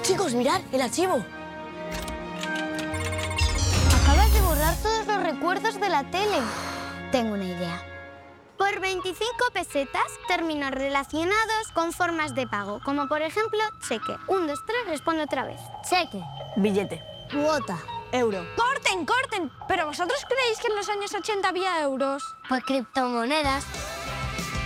Chicos, mirad, el archivo. Acabas de borrar todos los recuerdos de la tele. Tengo una idea. Por 25 pesetas, términos relacionados con formas de pago, como por ejemplo, cheque. 1, 2, 3, responde otra vez. Cheque. Billete. Cuota. Euro. ¡Corten, corten! ¿Pero vosotros creéis que en los años 80 había euros? Pues criptomonedas.